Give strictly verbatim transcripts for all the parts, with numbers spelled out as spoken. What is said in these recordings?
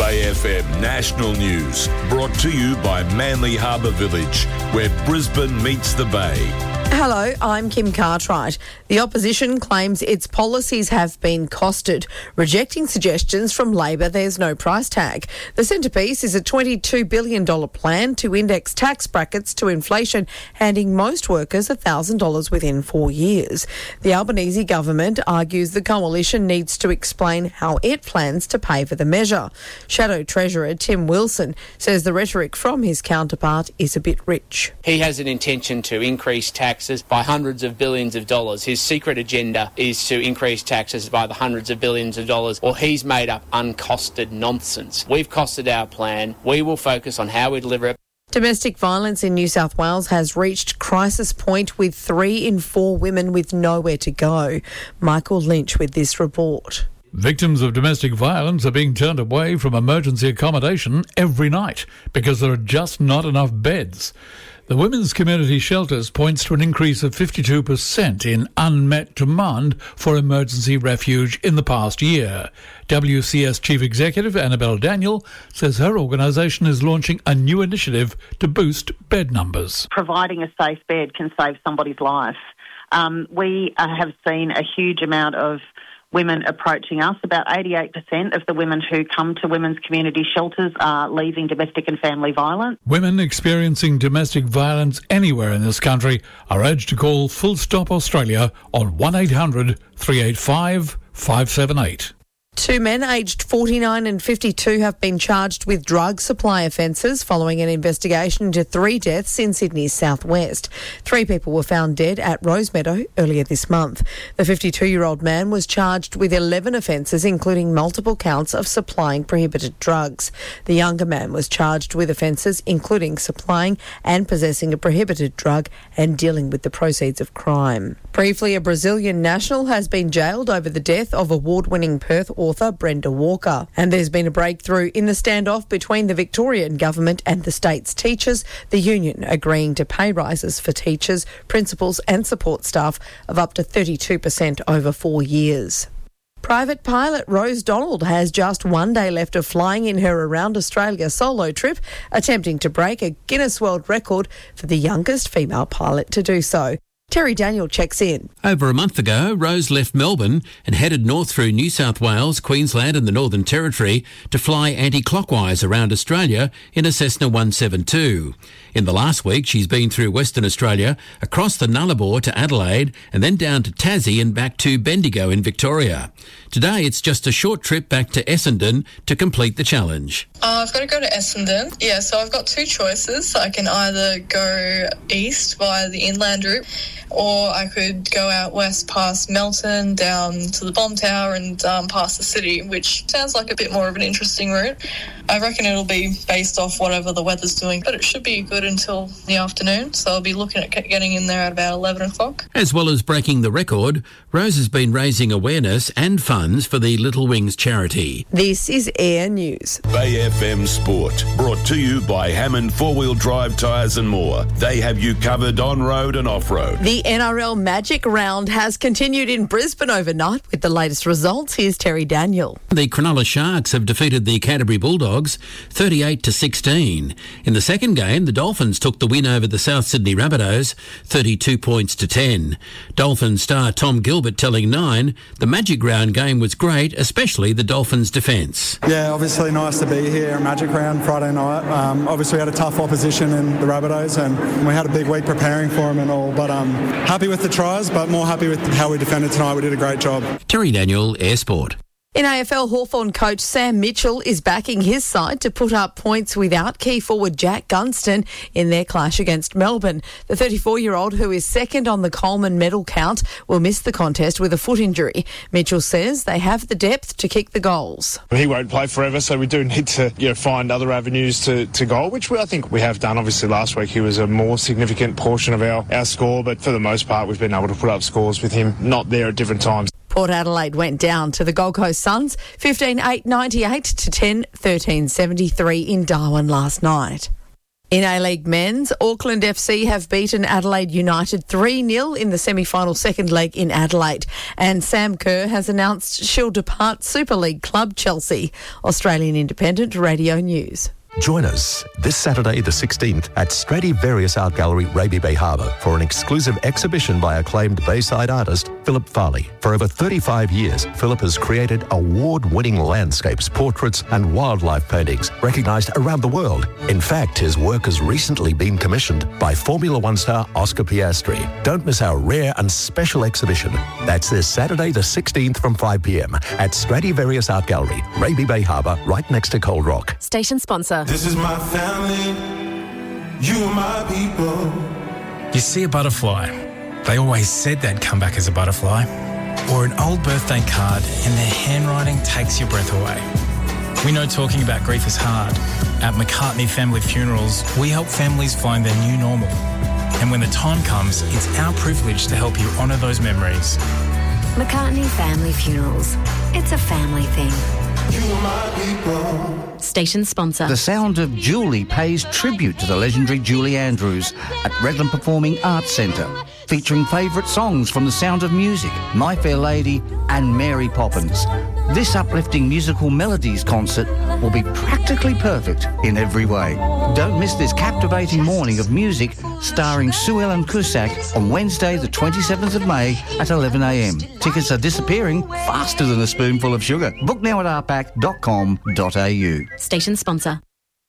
Bay F M National News, brought to you by Manly Harbour Village, where Brisbane meets the Bay. Hello, I'm Kim Cartwright. The opposition claims its policies have been costed, rejecting suggestions from Labor there's no price tag. The centrepiece is a twenty-two billion dollars plan to index tax brackets to inflation, handing most workers one thousand dollars within four years. The Albanese government argues the coalition needs to explain how it plans to pay for the measure. Shadow Treasurer Tim Wilson says the rhetoric from his counterpart is a bit rich. He has an intention to increase taxes by hundreds of billions of dollars. His secret agenda is to increase taxes by the hundreds of billions of dollars, or he's made up uncosted nonsense. We've costed our plan. We will focus on how we deliver it. Domestic violence in New South Wales has reached crisis point with three in four women with nowhere to go. Michael Lynch with this report. Victims of domestic violence are being turned away from emergency accommodation every night because there are just not enough beds. The Women's Community Shelters points to an increase of fifty-two percent in unmet demand for emergency refuge in the past year. W C S Chief Executive Annabelle Daniel says her organisation is launching a new initiative to boost bed numbers. Providing a safe bed can save somebody's life. Um, we uh, have seen a huge amount of women approaching us. About eighty-eight percent of the women who come to women's community shelters are leaving domestic and family violence. Women experiencing domestic violence anywhere in this country are urged to call Full Stop Australia on one eight hundred three eight five five seven eight. Two men aged forty-nine and fifty-two have been charged with drug supply offences following an investigation into three deaths in Sydney's southwest. Three people were found dead at Rosemeadow earlier this month. The fifty-two-year-old man was charged with eleven offences, including multiple counts of supplying prohibited drugs. The younger man was charged with offences including supplying and possessing a prohibited drug and dealing with the proceeds of crime. Briefly, a Brazilian national has been jailed over the death of award-winning Perth author Brenda Walker. And there's been a breakthrough in the standoff between the Victorian government and the state's teachers, the union agreeing to pay rises for teachers, principals and support staff of up to thirty-two percent over four years. Private pilot Rose Donald has just one day left of flying in her Around Australia solo trip, attempting to break a Guinness World Record for the youngest female pilot to do so. Terry Daniel checks in. Over a month ago, Rose left Melbourne and headed north through New South Wales, Queensland and the Northern Territory to fly anti-clockwise around Australia in a Cessna one seventy-two. In the last week, she's been through Western Australia, across the Nullarbor to Adelaide and then down to Tassie and back to Bendigo in Victoria. Today, it's just a short trip back to Essendon to complete the challenge. Uh, I've got to go to Essendon. Yeah, so I've got two choices. I can either go east via the inland route, or I could go out west past Melton, down to the Bomb Tower and um, past the city, which sounds like a bit more of an interesting route. I reckon it'll be based off whatever the weather's doing, but it should be good until the afternoon, so I'll be looking at getting in there at about eleven o'clock. As well as breaking the record, Rose has been raising awareness and funds for the Little Wings charity. This is Air News. Bay F M Sport, brought to you by Hammond Four-Wheel Drive Tyres and More. They have you covered on-road and off-road. The N R L Magic Round has continued in Brisbane overnight with the latest results. Here's Terry Daniel. The Cronulla Sharks have defeated the Canterbury Bulldogs thirty-eight to sixteen. In the second game, the Dolphins took the win over the South Sydney Rabbitohs thirty-two points to ten. Dolphins star Tom Gilbert telling Nine, the Magic Round game was great, especially the Dolphins' defence. Yeah, obviously nice to be here at Magic Round Friday night. Um, obviously we had a tough opposition in the Rabbitohs and we had a big week preparing for them and all, but um, happy with the tries, but more happy with how we defended tonight. We did a great job. Terry Daniel, Air Sport. In A F L, Hawthorn coach Sam Mitchell is backing his side to put up points without key forward Jack Gunston in their clash against Melbourne. The thirty-four-year-old, who is second on the Coleman medal count, will miss the contest with a foot injury. Mitchell says they have the depth to kick the goals. He won't play forever, so we do need to you know, find other avenues to, to goal, which we, I think we have done. Obviously, last week he was a more significant portion of our, our score, but for the most part, we've been able to put up scores with him not there at different times. Port Adelaide went down to the Gold Coast Suns fifteen eight ninety-eight to ten thirteen seventy-three in Darwin last night. In A-League Men's, Auckland F C have beaten Adelaide United three nil in the semi-final second leg in Adelaide. And Sam Kerr has announced she'll depart Super League club Chelsea. Australian Independent Radio News. Join us this Saturday the sixteenth at Stradivarius Art Gallery, Raby Bay Harbour for an exclusive exhibition by acclaimed Bayside artist Philip Farley. For over thirty-five years, Philip has created award-winning landscapes, portraits and wildlife paintings recognised around the world. In fact, his work has recently been commissioned by Formula One star Oscar Piastri. Don't miss our rare and special exhibition. That's this Saturday the sixteenth from five p m at Stradivarius Art Gallery, Raby Bay Harbour, right next to Cold Rock. Station sponsor. This is my family, you are my people. You see a butterfly, they always said they'd come back as a butterfly. Or an old birthday card and their handwriting takes your breath away. We know talking about grief is hard. At McCartney Family Funerals, we help families find their new normal. And when the time comes, it's our privilege to help you honour those memories. McCartney Family Funerals. It's a family thing. You are my people. Station sponsor. The Sound of Julie pays tribute to the legendary Julie Andrews at Redland Performing Arts Centre, featuring favourite songs from The Sound of Music, My Fair Lady and Mary Poppins. This uplifting musical melodies concert will be practically perfect in every way. Don't miss this captivating morning of music starring Sue Ellen Cusack on Wednesday the twenty-seventh of May at eleven a m. Tickets are disappearing faster than a spoonful of sugar. Book now at r pac dot com dot a u. Station sponsor.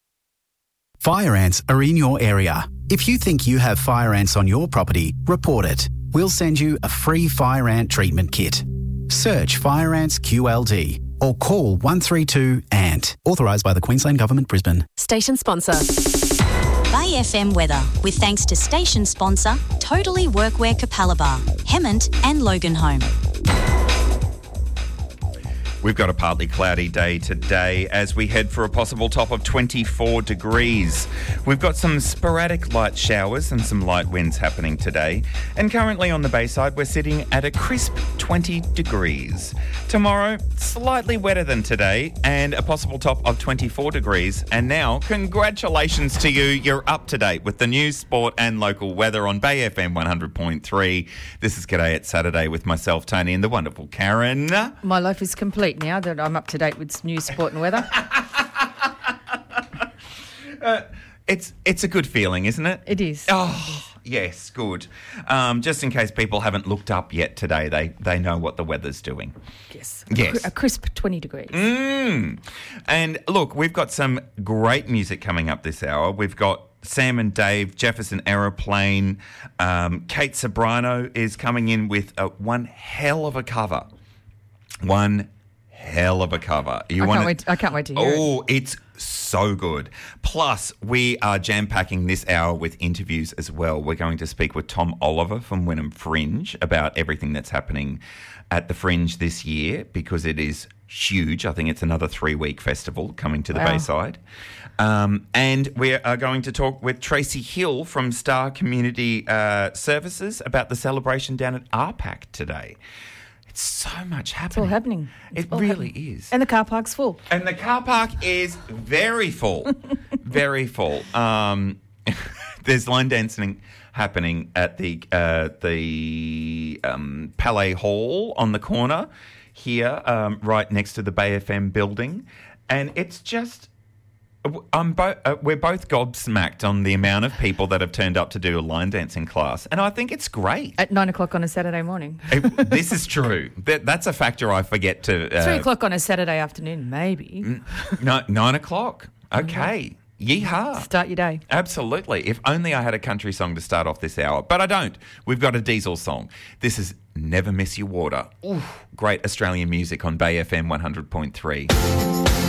Fire ants are in your area. If you think you have fire ants on your property, report it. We'll send you a free fire ant treatment kit. Search Fire Ants Q L D or call one three two A N T. Authorised by the Queensland Government, Brisbane. Station sponsor. Bay F M weather with thanks to station sponsor Totally Workwear Capalaba, Hemmant and Loganholme. We've got a partly cloudy day today as we head for a possible top of twenty-four degrees. We've got some sporadic light showers and some light winds happening today. And currently on the Bayside, we're sitting at a crisp twenty degrees. Tomorrow, slightly wetter than today and a possible top of twenty-four degrees. And now, congratulations to you. You're up to date with the news, sport and local weather on Bay F M one hundred point three. This is G'day It's Saturday with myself, Tony, and the wonderful Karen. My life is complete now that I'm up to date with news, sport and weather. uh, it's it's a good feeling, isn't it? It is. Oh, yes, good. Um, just in case people haven't looked up yet today, they, they know what the weather's doing. Yes. Yes. A crisp twenty degrees. Mm. And look, we've got some great music coming up this hour. We've got Sam and Dave, Jefferson Aeroplane. Um, Kate Sobrano is coming in with a, one hell of a cover. One hell of a cover. You I, wanna, can't wait, I can't wait to hear oh, it. Oh, it's so good. Plus, we are jam-packing this hour with interviews as well. We're going to speak with Tom Oliver from Wynnum Fringe about everything that's happening at the Fringe this year because it is huge. I think it's another three-week festival coming to the wow. Bayside. Um, and we are going to talk with Tracy Hill from Star Community uh, Services about the celebration down at R PAC today. It's so much happening. It's all happening. It's it all really happening. is. And the car park's full. And the car park is very full. very full. Um, there's line dancing happening at the uh, the um, Palais Hall on the corner here, um, right next to the Bay F M building. And it's just... I'm bo- uh, we're both gobsmacked on the amount of people that have turned up to do a line dancing class, and I think it's great. At nine o'clock on a Saturday morning. it, this is true. That, that's a factor I forget to... Uh, Three o'clock on a Saturday afternoon, maybe. N- no, nine o'clock. Okay. Yeehaw. Start your day. Absolutely. If only I had a country song to start off this hour. But I don't. We've got a diesel song. This is Never Miss Your Water. Ooh, great Australian music on Bay F M one hundred point three.